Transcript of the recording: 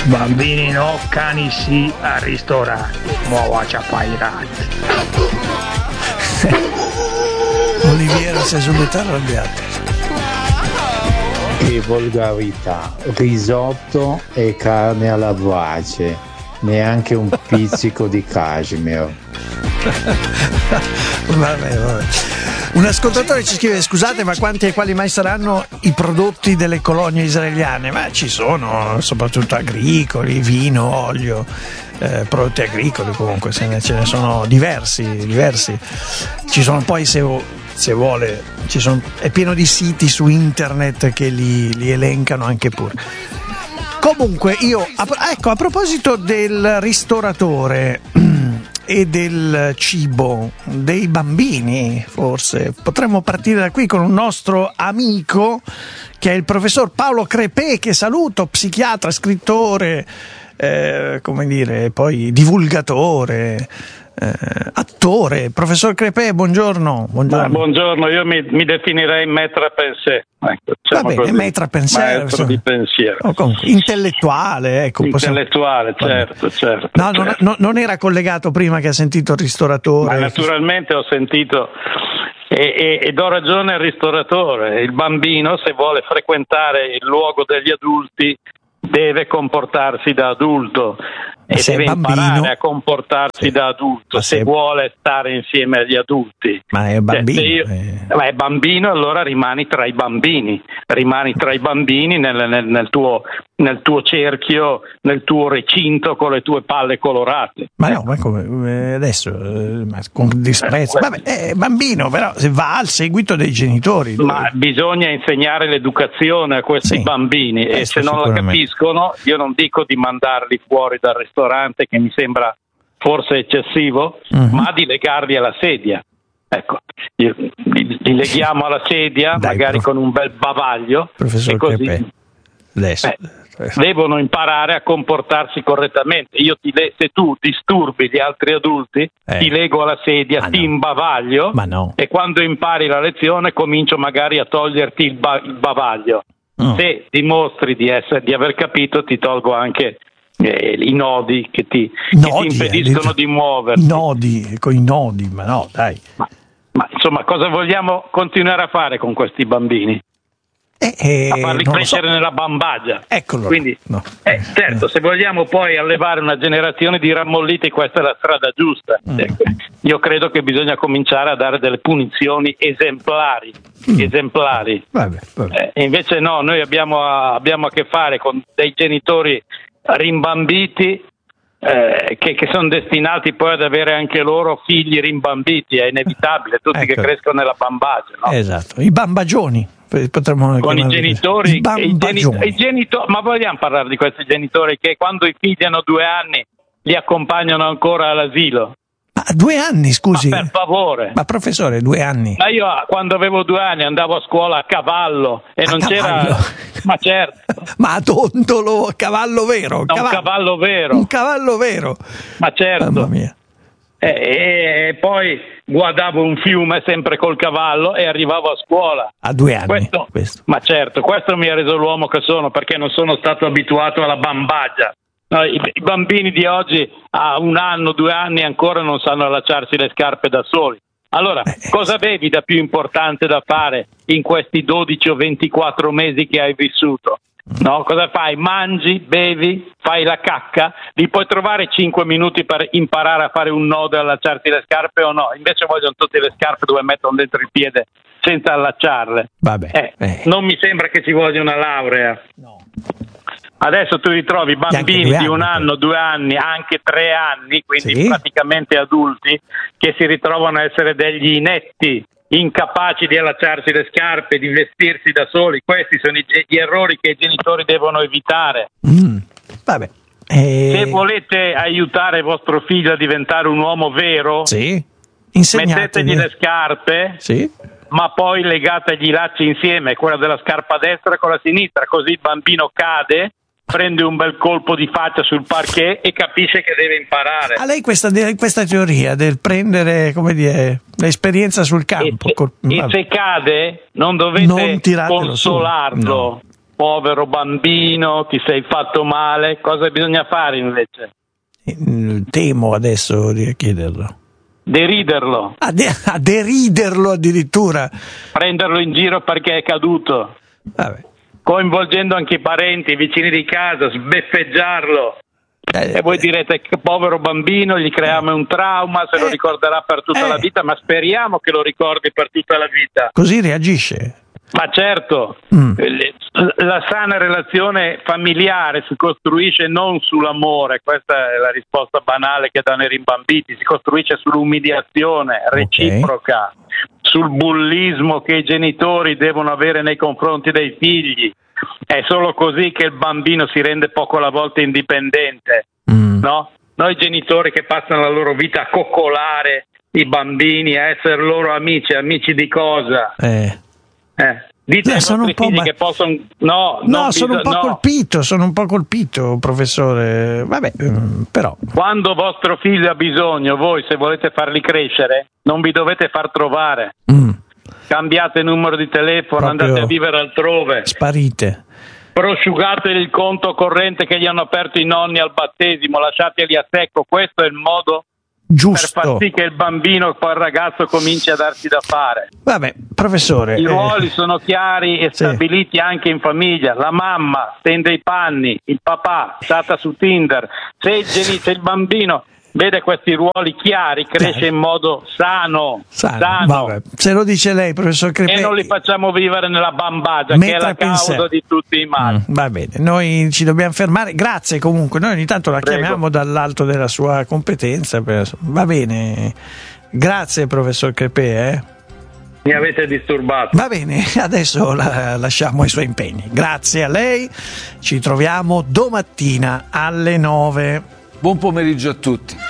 Bambini no, cani sì al ristorante. Muova ciapairate. Oliviero si è subito arrabbiato. Che volgarità, risotto e carne alla brace, neanche un pizzico di cashmere. Vabbè. Un ascoltatore ci scrive: scusate, ma quanti e quali mai saranno i prodotti delle colonie israeliane? Ma ci sono soprattutto agricoli, vino, olio, prodotti agricoli, comunque ce ne sono diversi. Ci sono poi, se vuole, è pieno di siti su internet che li elencano anche pure. Comunque a proposito del ristoratore e del cibo dei bambini, forse potremmo partire da qui con un nostro amico che è il professor Paolo Crepè, che saluto, psichiatra, scrittore, poi divulgatore, attore. Professor Crepè, buongiorno. Buongiorno, io mi definirei maître pensée. Ecco, va bene, maître pensée, maestro di pensiero. Intellettuale, ecco. Intellettuale, certo. No, non era collegato prima che ha sentito il ristoratore. Ma naturalmente ho sentito e do ragione al ristoratore. Il bambino, se vuole frequentare il luogo degli adulti, deve comportarsi da adulto e deve imparare a comportarsi da adulto se vuole stare insieme agli adulti. Ma è bambino. Ma è bambino, allora rimani tra i bambini nel tuo cerchio, nel tuo recinto con le tue palle colorate. Ma no, ma come adesso, con disprezzo. Vabbè, è bambino, però se va al seguito dei genitori. Ma bisogna insegnare l'educazione a questi bambini e se non la capiscono, io non dico di mandarli fuori dal ristorante, che mi sembra forse eccessivo, ma di legarli alla sedia. Ecco, li leghiamo alla sedia, magari con un bel bavaglio, professor e così Crepè. Adesso. Devono imparare a comportarsi correttamente. Se tu disturbi gli altri adulti, ti lego alla sedia, ti imbavaglio, e quando impari la lezione comincio magari a toglierti il bavaglio. Se dimostri di aver capito, ti tolgo anche i nodi che ti impediscono di muoverti. Con i nodi, ma no, dai. Ma insomma, cosa vogliamo continuare a fare con questi bambini? A farli crescere nella bambagia. Eccolo. Quindi, certo, se vogliamo poi allevare una generazione di rammolliti, questa è la strada giusta. Io credo che bisogna cominciare a dare delle punizioni esemplari. Vabbè. E invece no, noi abbiamo a che fare con dei genitori rimbambiti che sono destinati poi ad avere anche loro figli rimbambiti. È inevitabile, tutti che crescono nella bambagia, no? Esatto, i bambagioni. Con i genitori, ma vogliamo parlare di questi genitori che quando i figli hanno 2 anni li accompagnano ancora all'asilo? Ma 2 anni, scusi? Ma per favore. Ma professore, 2 anni? Ma io quando avevo 2 anni andavo a scuola a cavallo e non c'era. Ma certo. Ma a dondolo, cavallo vero? Un cavallo vero. Un cavallo vero. Ma certo. Mamma mia. E poi guardavo un fiume sempre col cavallo e arrivavo a scuola a 2 anni. Questo. Ma certo, questo mi ha reso l'uomo che sono, perché non sono stato abituato alla bambagia. No, i bambini di oggi a 1 anno, 2 anni ancora non sanno allacciarsi le scarpe da soli. Allora, cosa avevi da più importante da fare in questi 12 o 24 mesi che hai vissuto? No, cosa fai? Mangi, bevi, fai la cacca? Li puoi trovare 5 minuti per imparare a fare un nodo e allacciarti le scarpe o no? Invece vogliono tutte le scarpe dove mettono dentro il piede senza allacciarle. Vabbè. Non mi sembra che ci voglia una laurea. No. Adesso tu ritrovi bambini di 1 anno, 2 anni, anche 3 anni, quindi praticamente adulti, che si ritrovano a essere degli inetti, incapaci di allacciarsi le scarpe, di vestirsi da soli. Questi sono gli errori che i genitori devono evitare. Vabbè. Se volete aiutare vostro figlio a diventare un uomo vero, mettetegli le scarpe, ma poi legategli i lacci insieme, quella della scarpa destra con la sinistra, così il bambino cade, prende un bel colpo di faccia sul parquet e capisce che deve imparare. A lei questa teoria del prendere, come dire, l'esperienza sul campo. E se cade non dovete consolarlo. povero bambino, ti sei fatto male. Cosa bisogna fare invece? Temo adesso di chiederlo. Deriderlo. A deriderlo addirittura. Prenderlo in giro perché è caduto. Vabbè. Coinvolgendo anche i parenti, i vicini di casa, sbeffeggiarlo. E voi direte che povero bambino, gli creiamo un trauma, se lo ricorderà per tutta la vita, ma speriamo che lo ricordi per tutta la vita. Così reagisce. Ma certo, la sana relazione familiare si costruisce non sull'amore, questa è la risposta banale che danno i rimbambiti, si costruisce sull'umiliazione reciproca, sul bullismo che i genitori devono avere nei confronti dei figli. È solo così che il bambino si rende poco alla volta indipendente, no? Noi genitori che passano la loro vita a coccolare i bambini, a essere loro amici di cosa? Dite ai vostri figli che possono... sono un po' colpito, professore. Vabbè, però... Quando vostro figlio ha bisogno, voi se volete farli crescere, non vi dovete far trovare. Cambiate numero di telefono, andate a vivere altrove. Sparite. Prosciugate il conto corrente che gli hanno aperto i nonni al battesimo, lasciateli a secco. Questo è il modo giusto per far sì che il bambino, poi il ragazzo cominci a darsi da fare. Vabbè, professore, i ruoli sono chiari e stabiliti anche in famiglia. La mamma stende i panni, il papà chatta su Tinder. Se il bambino vede questi ruoli chiari, cresce in modo sano. Vabbè. Se lo dice lei, professor Crepè, e non li facciamo vivere nella bambagia, che è la causa di tutti i mali. Va bene, noi ci dobbiamo fermare. Grazie comunque, noi ogni tanto la chiamiamo dall'alto della sua competenza. Va bene, grazie professor Crepè. Mi avete disturbato. Va bene, adesso la lasciamo ai suoi impegni. Grazie a lei, ci troviamo domattina alle 9. Buon pomeriggio a tutti.